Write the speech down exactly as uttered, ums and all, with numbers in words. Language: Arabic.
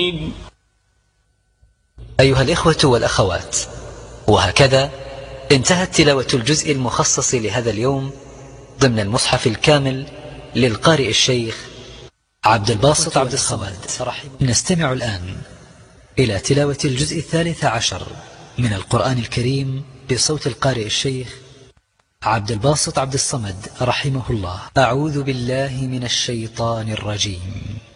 أيها الإخوة والأخوات، وهكذا انتهت تلاوة الجزء المخصص لهذا اليوم ضمن المصحف الكامل للقارئ الشيخ عبد الباسط عبد الصمد. نستمع الآن إلى تلاوة الجزء الثالث عشر من القرآن الكريم بصوت القارئ الشيخ عبد الباسط عبد الصمد رحمه الله. أعوذ بالله من الشيطان الرجيم.